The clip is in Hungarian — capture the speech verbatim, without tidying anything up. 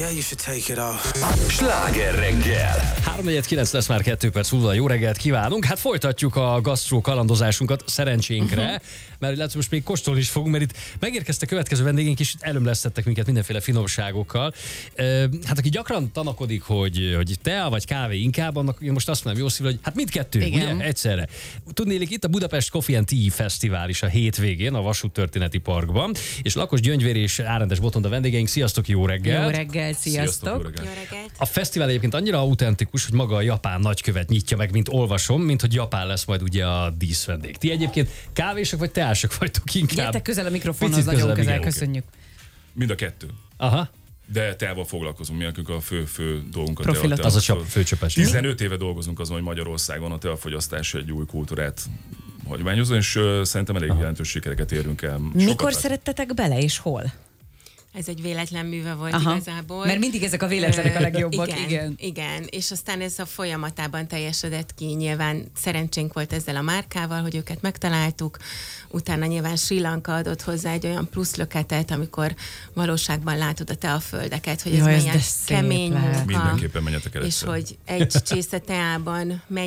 Yeah, you should take it off. Sláger reggel. három negyven kilenc lesz már kettő perc múlva, jó reggelt kívánunk. Hát folytatjuk a gasztró kalandozásunkat szerencsénkre, uh-huh. mert lehet, most még kóstolni is fogunk, mert itt megérkeztek következő vendégeink, és előmlesztettek minket mindenféle finomságokkal. Hát aki gyakran tanakodik, hogy, hogy tea vagy kávé inkább, annak én most azt mondom jó szívvel, hogy hát mindkettő, ugye? Egyszerre. Tudnélik, itt a Budapest Coffee and Tea Fesztivál is a hétvégén a Vasúttörténeti Parkban, és Lakos Gyöngyvér és Árendes Botond a vendégeink. Sziasztok, jó reggelt! Jó reggelt, sziasztok! Sziasztok, jó Jó reggelt! A fesztivál egyébként annyira autentikus, hogy maga a japán nagykövet nyitja meg, mint olvasom, mint hogy japán lesz majd ugye a díszvendég. Ti egyébként kávésok vagy teások vagytok inkább? Gyertek közel a mikrofonhoz, Picit nagyon közelebb, közel, igen. köszönjük. Mind a kettő. Aha. De teával foglalkozunk, mi nekünk a fő, fő dolgunk a Profilot. tea. Az a csap, főcsöpes. tizenöt éve dolgozunk azon, hogy Magyarországon a teafogyasztás egy új kultúrát hagyományozó, és uh, szerintem elég jelentős sikereket érünk el. Mikor szerettetek bele, és hol? Ez egy véletlen műve volt Aha. igazából. Mert mindig ezek a véletlenek a legjobbak, igen, igen. Igen, és aztán ez a folyamatában teljesedett ki. Nyilván szerencsénk volt ezzel a márkával, hogy őket megtaláltuk. Utána nyilván Sri Lanka adott hozzá egy olyan pluszlöketet, amikor valóságban látod a teaföldeket, hogy ez Jaj, ez milyen de szép kemény lehet. munka. Mindenképpen menjetek el És egyszer. hogy egy csésze teában mennyi